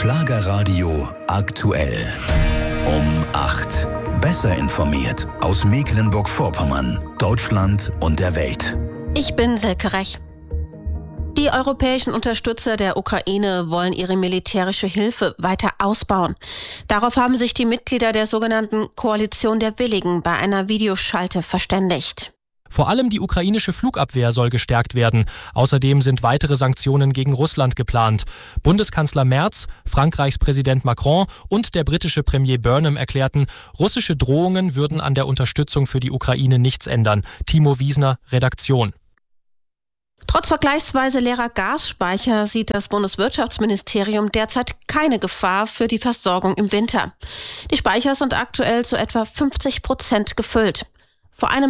Schlagerradio aktuell. Um 8. Besser informiert aus Mecklenburg-Vorpommern, Deutschland und der Welt. Ich bin Silke Rech. Die europäischen Unterstützer der Ukraine wollen ihre militärische Hilfe weiter ausbauen. Darauf haben sich die Mitglieder der sogenannten Koalition der Willigen bei einer Videoschalte verständigt. Vor allem die ukrainische Flugabwehr soll gestärkt werden. Außerdem sind weitere Sanktionen gegen Russland geplant. Bundeskanzler Merz, Frankreichs Präsident Macron und der britische Premier Burnham erklärten, russische Drohungen würden an der Unterstützung für die Ukraine nichts ändern. Timo Wiesner, Redaktion. Trotz vergleichsweise leerer Gasspeicher sieht das Bundeswirtschaftsministerium derzeit keine Gefahr für die Versorgung im Winter. Die Speicher sind aktuell zu etwa 50% gefüllt. Vor einem